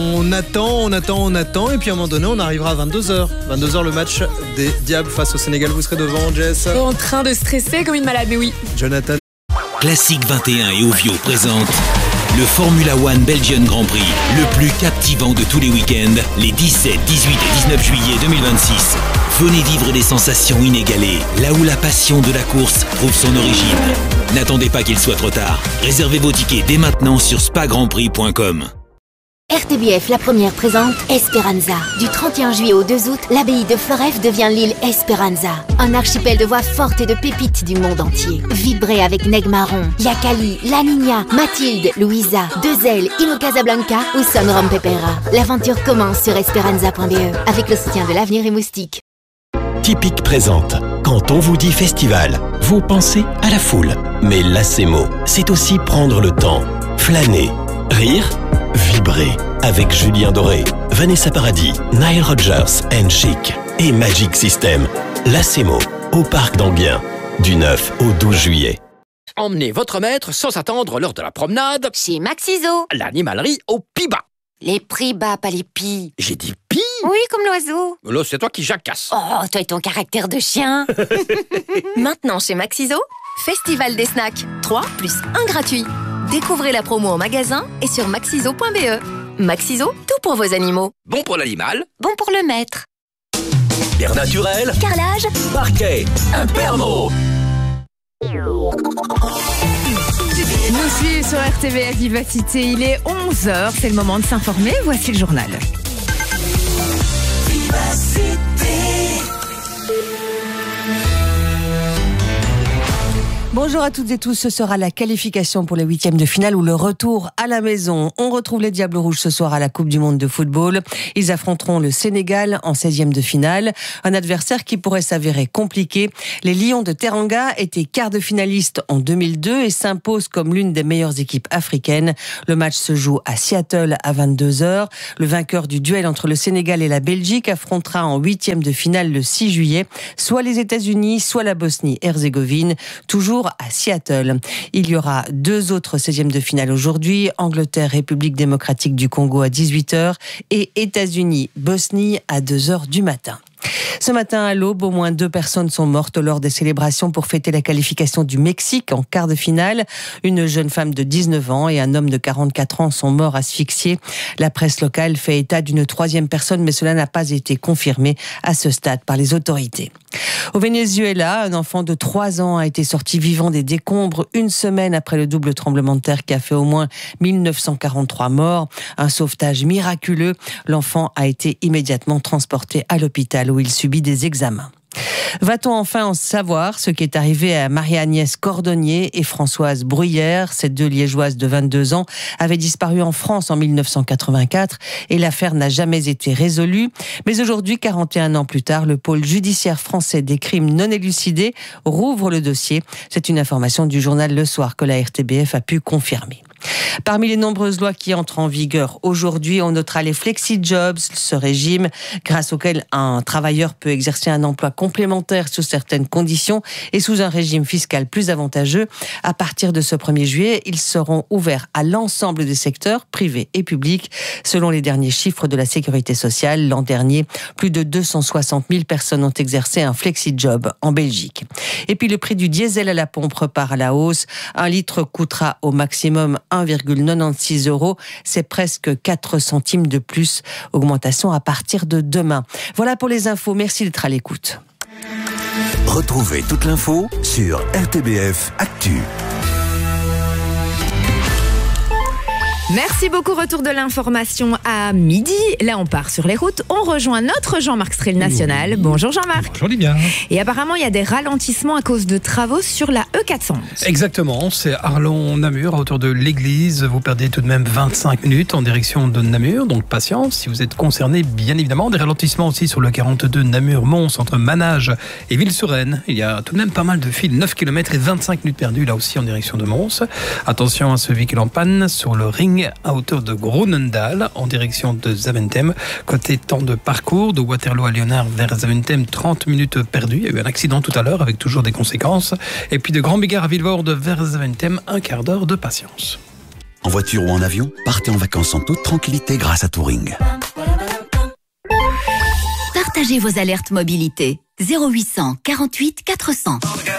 On attend, et puis à un moment donné, on arrivera à 22h. 22h, le match des Diables face au Sénégal. Vous serez devant, Jess? En train de stresser comme une malade, mais oui. Jonathan. Classique 21 et Ovio présente le Formula One Belgian Grand Prix, le plus captivant de tous les week-ends, les 17, 18 et 19 juillet 2026. Venez vivre des sensations inégalées, là où la passion de la course trouve son origine. N'attendez pas qu'il soit trop tard. Réservez vos tickets dès maintenant sur spagrandprix.com. RTBF La Première présente Esperanza. Du 31 juillet au 2 août, l'abbaye de Floreffe devient l'île Esperanza. Un archipel de voix fortes et de pépites du monde entier. Vibrez avec Neg Marron, Yakali, La Niña, Mathilde, Louisa, Deux-Ailes, Ino Casablanca ou Son Rom Pepera. L'aventure commence sur esperanza.be avec le soutien de l'Avenir et Moustique. Typique présente. Quand on vous dit festival, vous pensez à la foule. Mais l'ACEMO, c'est aussi prendre le temps, flâner, rire, vibrer avec Julien Doré, Vanessa Paradis, Nile Rodgers and Chic et Magic System. L'ACEMO au Parc d'Enghien du 9 au 12 juillet. Emmenez votre maître sans attendre l'heure de la promenade Chez Maxiso. l'animalerie au prix bas. Les prix bas, pas les pis. J'ai dit pis. Oui, comme l'oiseau. Là, c'est toi qui jacasse. Oh, toi et ton caractère de chien. Maintenant chez Maxiso, Festival des snacks. 3 plus 1 gratuit. Découvrez la promo en magasin et sur maxiso.be. Maxiso, tout pour vos animaux. Bon pour l'animal. Bon pour le maître. Air naturel, Carrelage, parquet, Impermo. Nous suivons sur RTBF Vivacité, il est 11h, c'est le moment de s'informer, voici le journal. Bonjour à toutes et tous, ce sera la qualification pour les huitièmes de finale ou le retour à la maison. On retrouve les Diables Rouges ce soir à la Coupe du Monde de football. Ils affronteront le Sénégal en 16e de finale, un adversaire qui pourrait s'avérer compliqué. Les Lions de Teranga étaient quart de finaliste en 2002 et s'imposent comme l'une des meilleures équipes africaines. Le match se joue à Seattle à 22h. Le vainqueur du duel entre le Sénégal et la Belgique affrontera en huitième de finale le 6 juillet, soit les États-Unis, soit la Bosnie-Herzégovine, toujours à Seattle. Il y aura 2 autres 16e de finale aujourd'hui, Angleterre, République démocratique du Congo à 18h et États-Unis, Bosnie à 2h du matin. Ce matin à l'aube, au moins 2 personnes sont mortes lors des célébrations pour fêter la qualification du Mexique en quart de finale. Une jeune femme de 19 ans et un homme de 44 ans sont morts asphyxiés. La presse locale fait état d'une 3e personne, mais cela n'a pas été confirmé à ce stade par les autorités. Au Venezuela, un enfant de 3 ans a été sorti vivant des décombres une semaine après le double tremblement de terre qui a fait au moins 1943 morts. Un sauvetage miraculeux. L'enfant a été immédiatement transporté à l'hôpital où il subit des examens. Va-t-on enfin en savoir ce qui est arrivé à Marie-Agnès Cordonnier et Françoise Bruyère? Ces 2 Liégeoises de 22 ans avaient disparu en France en 1984 et l'affaire n'a jamais été résolue. Mais aujourd'hui, 41 ans plus tard, le pôle judiciaire français des crimes non élucidés rouvre le dossier. C'est une information du journal Le Soir que la RTBF a pu confirmer. Parmi les nombreuses lois qui entrent en vigueur aujourd'hui, on notera les flexi-jobs, ce régime grâce auquel un travailleur peut exercer un emploi complémentaire sous certaines conditions et sous un régime fiscal plus avantageux. À partir de ce 1er juillet, ils seront ouverts à l'ensemble des secteurs, privés et publics. Selon les derniers chiffres de la Sécurité sociale, l'an dernier, plus de 260 000 personnes ont exercé un flexi-job en Belgique. Et puis le prix du diesel à la pompe repart à la hausse. 1 litre coûtera au maximum 1,96 €, c'est presque 4 centimes de plus. Augmentation à partir de demain. Voilà pour les infos, merci d'être à l'écoute. Retrouvez toute l'info sur RTBF Actu. Merci beaucoup, retour de l'information à midi. Là, on part sur les routes. On rejoint notre Jean-Marc Strel national. Bonjour Jean-Marc. Bonjour Lydia. Et apparemment, il y a des ralentissements à cause de travaux sur la E411. Exactement, c'est Arlon-Namur, à hauteur de l'église. Vous perdez tout de même 25 minutes en direction de Namur, donc patience si vous êtes concerné, bien évidemment. Des ralentissements aussi sur le 42 Namur-Mons, entre Manage et Ville-sur-Aisne. Il y a tout de même pas mal de files, 9 km et 25 minutes perdues là aussi en direction de Mons. Attention à ce véhicule en panne sur le ring à hauteur de Groenendaal en direction de Zaventem. Côté temps de parcours de Waterloo à Léonard vers Zaventem, 30 minutes perdues. Il y a eu un accident tout à l'heure avec toujours des conséquences. Et puis de Grand Bigard à Villevorde vers Zaventem, un quart d'heure de patience. En voiture ou en avion, partez en vacances en toute tranquillité grâce à Touring. Partagez vos alertes mobilité. 0800 48 400.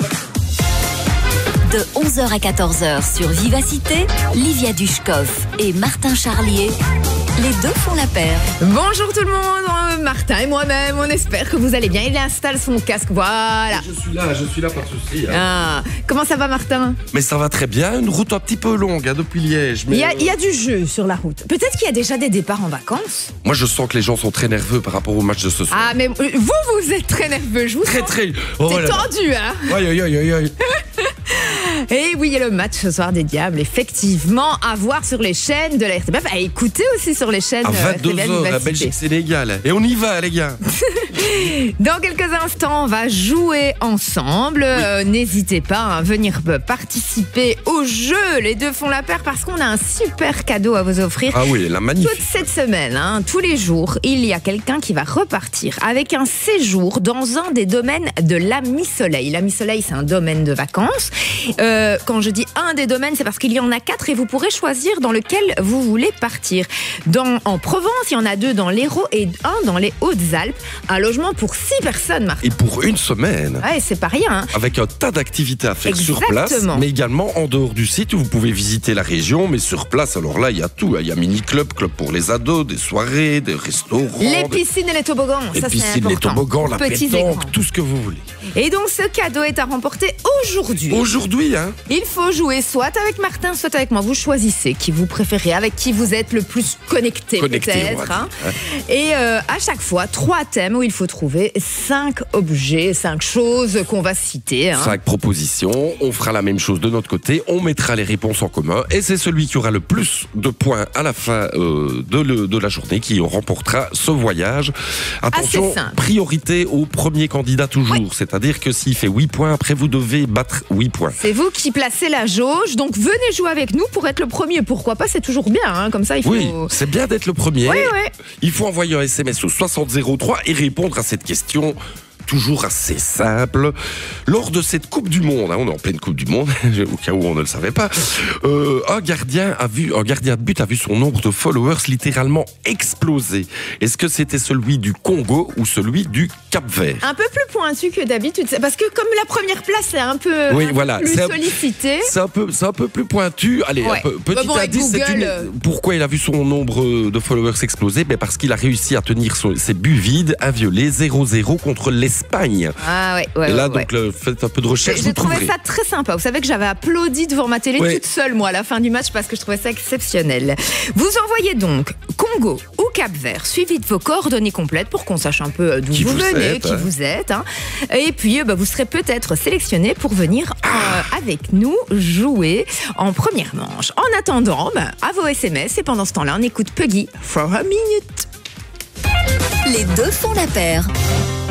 De 11h à 14h sur Vivacité, Livia Dushkov et Martin Charlier, les deux font la paire. Bonjour tout le monde, Martin et moi-même, on espère que vous allez bien. Il installe son casque, voilà. Je suis là, pas de souci. Ah, comment ça va Martin? Mais ça va très bien, une route un petit peu longue depuis Liège. Mais il y a du jeu sur la route. Peut-être qu'il y a déjà des départs en vacances. Moi je sens que les gens sont très nerveux par rapport au match de ce soir. Ah mais vous êtes très nerveux, je vous sens. Très. Oh, c'est tendu, hein. Aïe. Et oui, il y a le match ce soir des Diables, effectivement, à voir sur les chaînes de la RTBF, à écouter aussi sur les chaînes à 22h, à Belgique-Sénégal. Et on y va, les gars. Dans quelques instants, on va jouer ensemble. Oui. N'hésitez pas à venir participer au jeu. Les deux font la paire parce qu'on a un super cadeau à vous offrir. Ah oui, la magnifique. Toute cette semaine, tous les jours, il y a quelqu'un qui va repartir avec un séjour dans un des domaines de l'Ami Soleil. L'Ami Soleil, c'est un domaine de vacances. Quand je dis un des domaines, c'est parce qu'il y en a 4 et vous pourrez choisir dans lequel vous voulez partir. En Provence, il y en a 2 dans l'Hérault et 1 dans les Hautes-Alpes. Un logement pour 6 personnes, Marc. Et pour une semaine. Ouais, c'est pas rien. Hein. Avec un tas d'activités à faire Exactement. Sur place, mais également en dehors du site où vous pouvez visiter la région. Mais sur place, alors là, il y a tout. Il y a mini-club, club pour les ados, des soirées, des restaurants. Les piscines et les toboggans, ça c'est important. Les toboggans, la pétanque, tout ce que vous voulez. Et donc, ce cadeau est à remporter aujourd'hui. Aujourd'hui, hein. Il faut jouer soit avec Martin, soit avec moi. Vous choisissez qui vous préférez, avec qui vous êtes le plus connecté peut-être. Hein. Et à chaque fois, 3 thèmes où il faut trouver 5 objets, 5 choses qu'on va citer. 5 propositions. On fera la même chose de notre côté. On mettra les réponses en commun. Et c'est celui qui aura le plus de points à la fin de la journée qui remportera ce voyage. Attention, priorité au premier candidat toujours. Oui. C'est-à-dire que s'il fait 8 points, après vous devez battre 8 points. C'est vous qui placez la jauge. Donc venez jouer avec nous pour être le premier. Pourquoi pas, c'est toujours bien. Hein. Comme ça, il faut... Oui, c'est bien d'être le premier. Oui. Il faut envoyer un SMS au 6003 et répondre à cette question. Toujours assez simple. Lors de cette Coupe du Monde, on est en pleine Coupe du Monde, au cas où on ne le savait pas, un gardien de but a vu son nombre de followers littéralement exploser. Est-ce que c'était celui du Congo ou celui du Cap-Vert? Un peu plus pointu que d'habitude, parce que comme la première place est un peu plus sollicitée. C'est un peu plus pointu. Allez, petit indice, pourquoi il a vu son nombre de followers exploser? Parce qu'il a réussi à tenir ses buts vides, inviolés, 0-0 contre l'Espagne. Ah ouais. Et là, donc, faites un peu de recherche. J'ai trouvé ça très sympa. Vous savez que j'avais applaudi devant ma télé toute seule, moi, à la fin du match, parce que je trouvais ça exceptionnel. Vous envoyez donc Congo ou Cap-Vert, suivi de vos coordonnées complètes pour qu'on sache un peu d'où vous venez, qui vous êtes. Hein. Et puis, vous serez peut-être sélectionné pour venir avec nous jouer en première manche. En attendant, à vos SMS, et pendant ce temps-là, on écoute Puggy for a Minute. Les deux font la paire.